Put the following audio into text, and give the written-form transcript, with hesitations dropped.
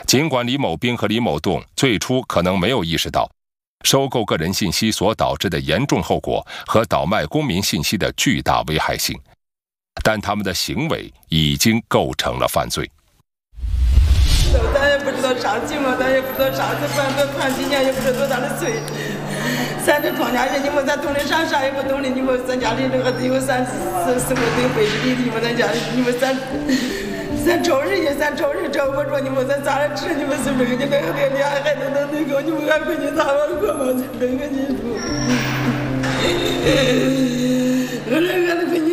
尽管李某斌和李某栋最初可能没有意识到收购个人信息所导致的严重后果和倒卖公民信息的巨大危害性，但他们的行为已经构成了犯罪。 咱也不知道啥情况，咱也不知道啥子判几年，也不知道多大的罪。咱这庄稼人，你们咱懂的啥也不懂的，你们咱家里这个只有3、4、5对背着的，你们咱家你们咱找人找不着，你们咱咋吃？你们是不是你们俩孩子都能够，你们还回去咋玩过吗？这个你说，我那个回去。